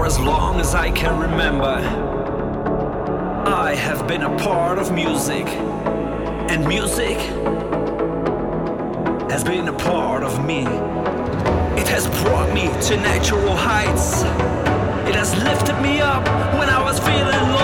as long as I can remember, I have been a part of music, and music has been a part of me. It has brought me to natural heights. It has lifted me up when I was feeling low.